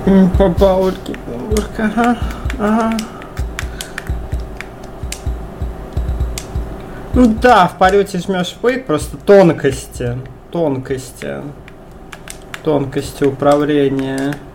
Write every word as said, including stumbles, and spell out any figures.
По баульке, баулька, ага, ага. Ну да, в полете жмешь пык, просто тонкости, тонкости, тонкости управления.